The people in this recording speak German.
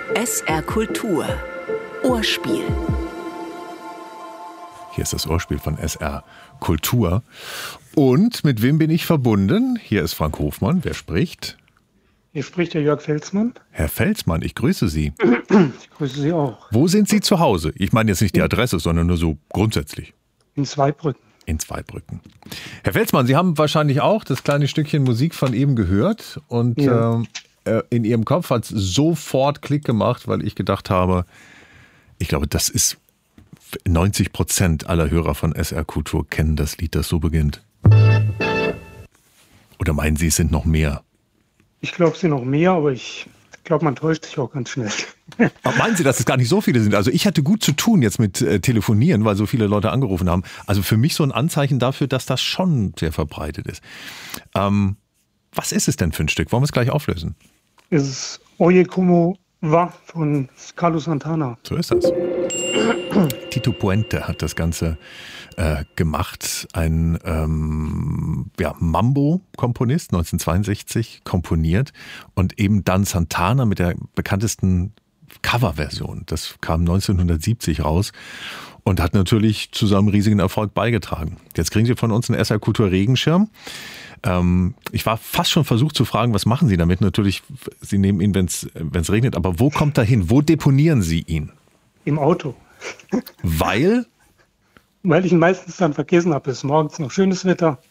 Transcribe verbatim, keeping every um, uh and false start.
S R Kultur. Ohrspiel. Hier ist das Ohrspiel von S R Kultur. Und mit wem bin ich verbunden? Hier ist Frank Hofmann. Wer spricht? Hier spricht der Jörg Felsmann. Herr Felsmann, ich grüße Sie. Ich grüße Sie auch. Wo sind Sie zu Hause? Ich meine jetzt nicht die Adresse, sondern nur so grundsätzlich. In Zweibrücken. In Zweibrücken. Herr Felsmann, Sie haben wahrscheinlich auch das kleine Stückchen Musik von eben gehört. Und ja. äh, in Ihrem Kopf hat es sofort Klick gemacht, weil ich gedacht habe, ich glaube, das ist neunzig Prozent aller Hörer von S R Kultur kennen das Lied, das so beginnt. Oder meinen Sie, es sind noch mehr? Ich glaube, es sind noch mehr, aber ich glaube, man täuscht sich auch ganz schnell. Aber meinen Sie, dass es gar nicht so viele sind? Also ich hatte gut zu tun jetzt mit äh, Telefonieren, weil so viele Leute angerufen haben. Also für mich so ein Anzeichen dafür, dass das schon sehr verbreitet ist. Ähm, was ist es denn für ein Stück? Wollen wir es gleich auflösen? Es ist Oye Como Va von Carlos Santana. So ist das. Tito Puente hat das Ganze äh, gemacht, ein ähm, ja, Mambo-Komponist, neunzehnhundertzweiundsechzig komponiert und eben dann Santana mit der bekanntesten Coverversion. Das kam neunzehnhundertsiebzig raus und hat natürlich zu seinem riesigen Erfolg beigetragen. Jetzt kriegen Sie von uns einen S R Kultur Regenschirm. Ähm, ich war fast schon versucht zu fragen, was machen Sie damit? Natürlich, Sie nehmen ihn, wenn es regnet, aber wo kommt er hin? Wo deponieren Sie ihn? Im Auto. Weil? Weil ich ihn meistens dann vergessen habe. Es ist morgens noch schönes Wetter.